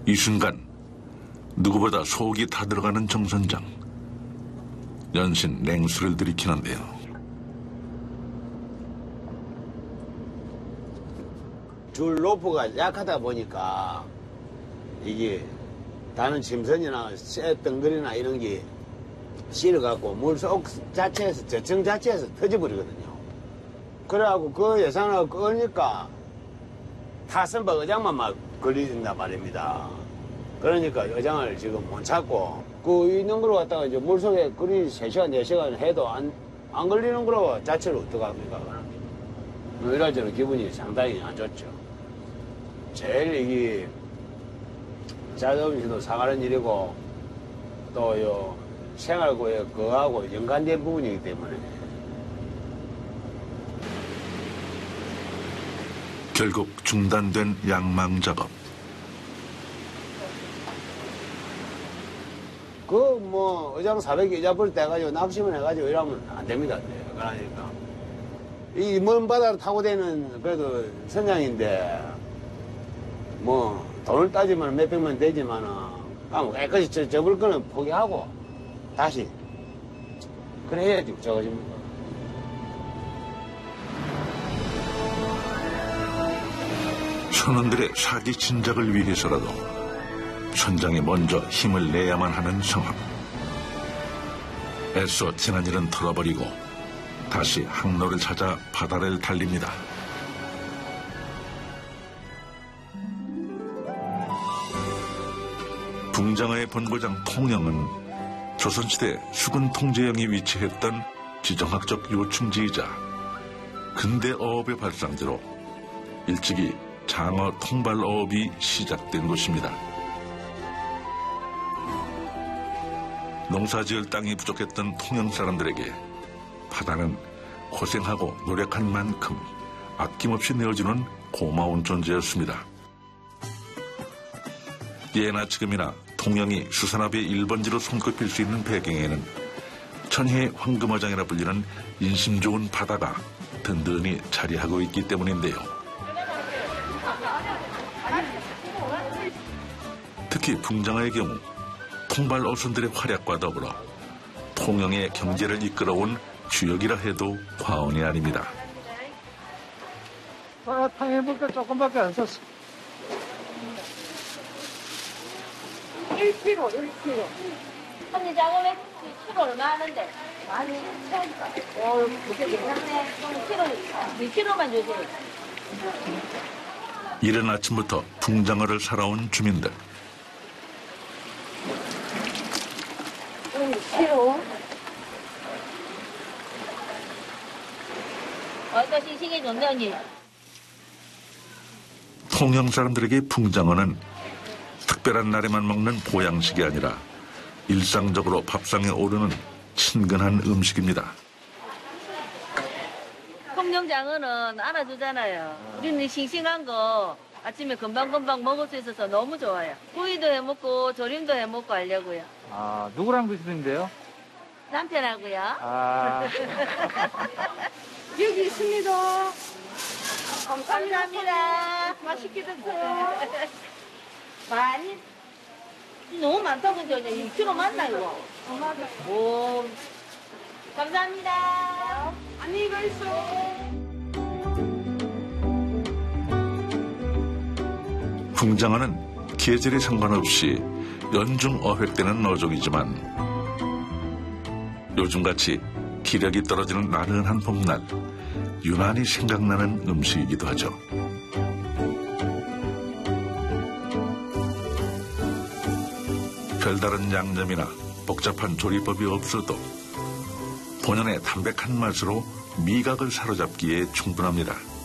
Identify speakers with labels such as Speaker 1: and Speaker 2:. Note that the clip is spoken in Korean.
Speaker 1: 이 순간 누구보다 속이 타들어가는 정 선장. 연신 냉수를 들이키는데요.
Speaker 2: 줄 로프가 약하다 보니까 이게 다른 침선이나 쇠 덩그리나 이런 게 실어갖고 물속 자체에서 저층 자체에서 터져버리거든요. 그래갖고 그 예산을 끄니까 타선박 의장만 막 걸린단 말입니다. 그러니까 의장을 지금 못 찾고 그 있는 거로 갖다가 이제 물속에 그리 3시간, 4시간 해도 안 걸리는 거로 자체를 어떡합니까? 이럴 때는 기분이 상당히 안 좋죠. 제일 이게 자동차도 사가는 일이고 또 요 생활고에 그거하고 연관된 부분이기 때문에
Speaker 1: 결국 중단된 양망 작업.
Speaker 2: 그 뭐 의장 400개 잊어버릴 때 해가지고 낚시만 해가지고 이러면 안 됩니다. 그러니까 이 먼 바다를 타고 다니는 그래도 선장인데 뭐 돈을 따지면 몇백만 되지만은 깨끗이 접을 거는 포기하고 다시 그래 해야지 저거지.
Speaker 1: 선원들의 사기 진작을 위해서라도 선장이 먼저 힘을 내야만 하는 상황. 애써 지난 일은 털어버리고 다시 항로를 찾아 바다를 달립니다. 붕장어의 본고장 통영은 조선시대 수군 통제영이 위치했던 지정학적 요충지이자 근대 어업의 발상지로 일찍이 장어 통발 어업이 시작된 곳입니다. 농사지을 땅이 부족했던 통영 사람들에게 바다는 고생하고 노력한 만큼 아낌없이 내어주는 고마운 존재였습니다. 예나 지금이나 통영이 수산업의 1번지로 손꼽힐 수 있는 배경에는 천혜의 황금어장이라 불리는 인심 좋은 바다가 든든히 자리하고 있기 때문인데요. 특히 붕장어의 경우 통발 어선들의 활약과 더불어 통영의 경제를 이끌어온 주역이라 해도 과언이 아닙니다.
Speaker 3: 탕해볼 거 조금밖에 안 썼어. 1kg.
Speaker 4: 언니 작업에 키로 얼마 하는데? 많이 채울까? 그게 괜찮네. 그럼 2kg만 주세요.
Speaker 1: 이른 아침부터 붕장어를 사러 온 주민들.
Speaker 4: 2kg. 어디가 싱싱해 좋네, 언니.
Speaker 1: 통영 사람들에게 붕장어는 특별한 날에만 먹는 보양식이 아니라 일상적으로 밥상에 오르는 친근한 음식입니다.
Speaker 4: 통영장어는 알아주잖아요. 우리는 싱싱한 거 아침에 금방금방 먹을 수 있어서 너무 좋아요. 구이도 해먹고 조림도 해먹고 하려고요.
Speaker 3: 아, 누구랑 드시는데요?
Speaker 4: 남편하고요.
Speaker 3: 아.
Speaker 4: 여기 있습니다. 감사합니다. 맛있게 드세요. 많이? 너무 많다, 그죠? 2kg 맞나, 이거? 오. 감사합니다. 안녕히 가세요.
Speaker 1: 붕장어는 계절에 상관없이 연중 어획되는 어종이지만 요즘같이 기력이 떨어지는 나른한 봄날 유난히 생각나는 음식이기도 하죠. 별다른 양념이나 복잡한 조리법이 없어도 본연의 담백한 맛으로 미각을 사로잡기에 충분합니다.